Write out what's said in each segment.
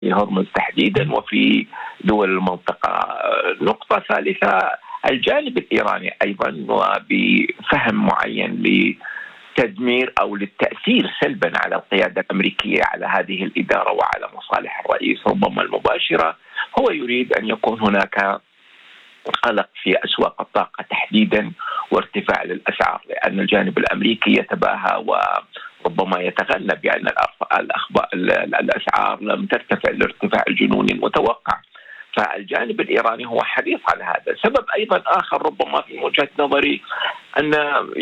هرمز تحديدا وفي دول المنطقة. نقطة ثالثة، الجانب الإيراني أيضا وبفهم معين لتدمير أو للتأثير سلبا على القيادة الأمريكية على هذه الإدارة وعلى مصالح الرئيس ربما المباشرة، هو يريد أن يكون هناك قلق في أسواق الطاقة تحديدا وارتفاع للأسعار، لأن الجانب الأمريكي يتباهى وربما يتغنى بأن الأسعار لم ترتفع الارتفاع الجنوني المتوقع. فالجانب الإيراني هو حريص على هذا. سبب أيضا آخر ربما في وجهة نظري أن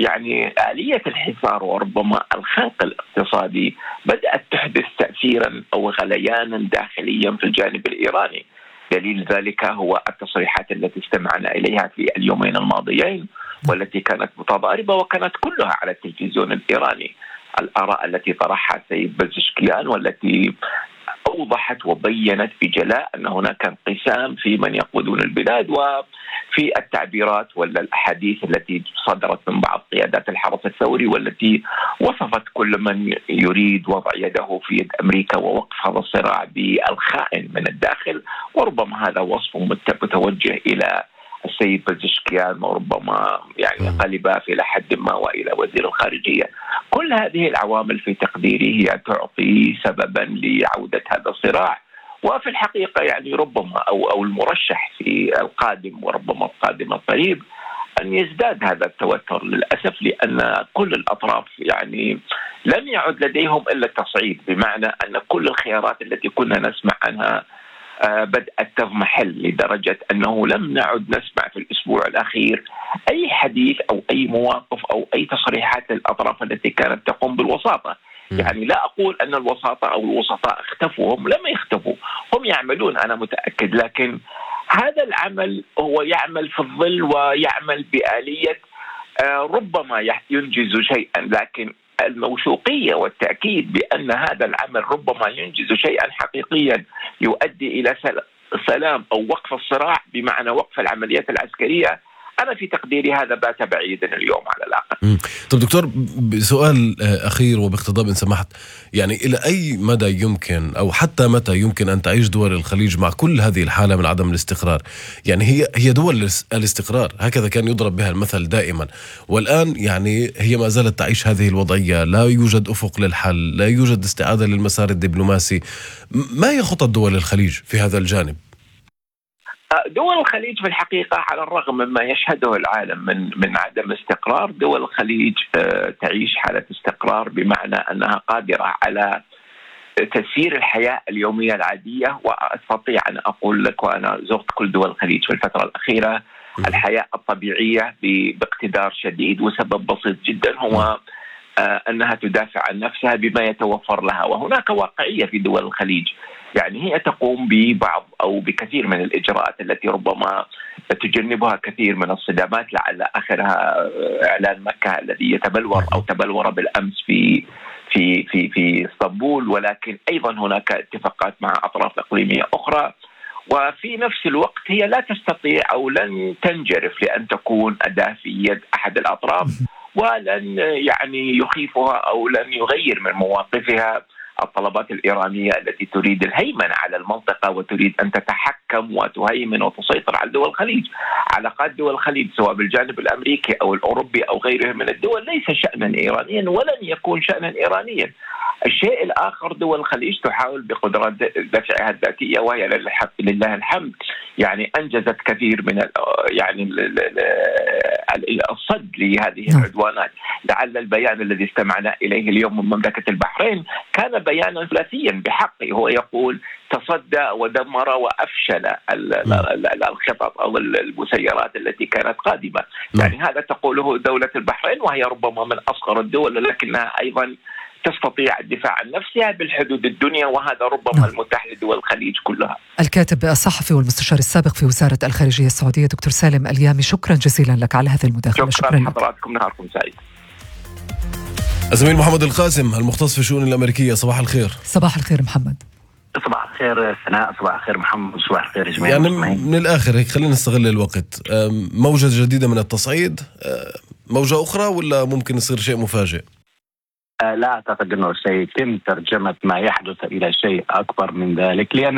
آلية الحصار وربما الخنق الاقتصادي بدأت تحدث تأثيرا أو غليانا داخليا في الجانب الإيراني. دليل ذلك هو التصريحات التي استمعنا إليها في اليومين الماضيين والتي كانت متضاربة وكانت كلها على التلفزيون الإيراني. الآراء التي طرحها سيد بزشكيان والتي أوضحت وبينت بجلاء أن هناك انقسام في من يقودون البلاد وفي التعبيرات والأحاديث التي صدرت من بعض قيادات الحرس الثوري والتي وصفت كل من يريد وضع يده في يد أمريكا ووقف هذا الصراع بالخائن من الداخل. وربما هذا وصف متوجه إلى السيد بزشكيان وربما قلب إلى حد ما وإلى وزير الخارجية. كل هذه العوامل في تقديري هي تعطي سببا لعودة هذا الصراع. وفي الحقيقة ربما أو المرشح في القادم وربما القادم القريب أن يزداد هذا التوتر للأسف، لأن كل الأطراف لم يعد لديهم إلا التصعيد، بمعنى أن كل الخيارات التي كنا نسمع عنها بدأت تضمحل لدرجة أنه لم نعد نسمع في الأسبوع الأخير أي حديث أو أي مواقف أو أي تصريحات للأطراف التي كانت تقوم بالوساطة. لا أقول أن الوساطة أو الوسطاء اختفوا، هم لم يختفوا، هم يعملون أنا متأكد، لكن هذا العمل هو يعمل في الظل ويعمل بآلية ربما ينجز شيئا، لكن الموثوقية والتأكيد بأن هذا العمل ربما ينجز شيئا حقيقيا يؤدي إلى سلام أو وقف الصراع بمعنى وقف العمليات العسكرية، أنا في تقديري هذا بات بعيدا اليوم على الأقل. طب دكتور، سؤال أخير وباقتضاب إن سمحت، إلى أي مدى يمكن أو حتى متى يمكن أن تعيش دول الخليج مع كل هذه الحالة من عدم الاستقرار؟ هي دول الاستقرار، هكذا كان يضرب بها المثل دائما، والآن هي ما زالت تعيش هذه الوضعية، لا يوجد أفق للحل، لا يوجد استعادة للمسار الدبلوماسي. ما هي خطط دول الخليج في هذا الجانب؟ دول الخليج في الحقيقة على الرغم مما يشهده العالم من عدم استقرار، دول الخليج تعيش حالة استقرار بمعنى أنها قادرة على تسيير الحياة اليومية العادية. وأستطيع أن أقول لك وأنا زرت كل دول الخليج في الفترة الأخيرة الحياة الطبيعية باقتدار شديد، وسبب بسيط جدا هو أنها تدافع عن نفسها بما يتوفر لها. وهناك واقعية في دول الخليج، هي تقوم ببعض أو بكثير من الإجراءات التي ربما تجنبها كثير من الصدامات، لعل آخرها إعلان مكة الذي يتبلور أو تبلور بالأمس في اسطنبول، ولكن أيضا هناك اتفاقات مع أطراف إقليمية أخرى. وفي نفس الوقت هي لا تستطيع أو لن تنجرف لأن تكون أداة في يد أحد الأطراف، ولن يخيفها أو لن يغير من مواقفها الطلبات الإيرانية التي تريد الهيمنة على المنطقة وتريد أن تتحكم وتهيمن وتسيطر على دول الخليج. علاقات دول الخليج سواء بالجانب الأمريكي أو الأوروبي أو غيره من الدول ليس شأنا إيرانيا ولن يكون شأنا إيرانيا. الشيء الآخر، دول الخليج تحاول بقدرات دفعها الذاتية، وهي لله الحمد أنجزت كثير من الصد لهذه العدوانات. لعل البيان الذي استمعنا إليه اليوم من مملكة البحرين كان بيانا ثلاثيا بحقه، هو يقول تصدى ودمر وأفشل الخطط أو المسيرات التي كانت قادمة. هذا تقوله دولة البحرين، وهي ربما من أصغر الدول لكنها أيضا تستطيع الدفاع عن نفسها بالحدود الدنيا، وهذا ربما المتاح لدول الخليج كلها. الكاتب الصحفي والمستشار السابق في وزارة الخارجية السعودية دكتور سالم اليامي، شكرا جزيلا لك على هذه المداخلة. شكرا حضراتكم، نهاركم سعيد. الزميل محمد القاسم المختص في الشؤون الأمريكية، صباح الخير. صباح الخير محمد. صباح الخير سناء، صباح الخير محمد، صباح الخير جميع من الآخر هيك خلينا نستغل الوقت. موجة جديدة من التصعيد، موجة أخرى، ولا ممكن يصير شيء مفاجئ؟ لا أعتقد أنه سيتم ترجمة ما يحدث إلى شيء أكبر من ذلك، لأن